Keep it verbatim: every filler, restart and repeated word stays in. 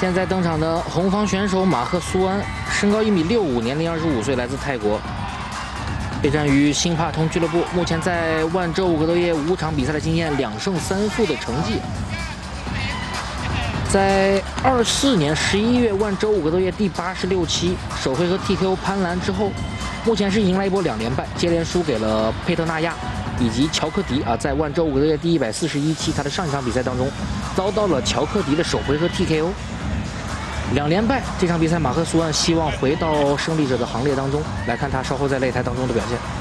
现在登场的红方选手马赫苏安，身高一米六五，年龄二十五岁，来自泰国，备战于新帕通俱乐部。目前在万州五格斗业五场比赛的经验，两胜三负的成绩。在二四年十一月万州五格斗业第八十六期首回合 T K O 潘兰之后，目前是迎来一波两连败，接连输给了佩特纳亚以及乔克迪啊。在万州五格斗业第一百四十一期，他的上一场比赛当中，遭到了乔克迪的首回合 T K O。 两连败，这场比赛马赫苏安希望回到胜利者的行列当中，来看他稍后在擂台当中的表现。